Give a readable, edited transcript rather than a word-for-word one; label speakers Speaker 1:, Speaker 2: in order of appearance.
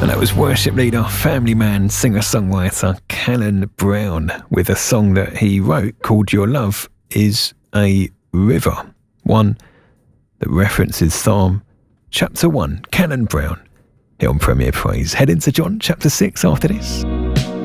Speaker 1: And that was worship leader, family man, singer-songwriter Callan Brown with a song that he wrote called Your Love is a River, one that references Psalm chapter 1. Callan Brown here on Premier Praise. Head into John chapter 6 after this.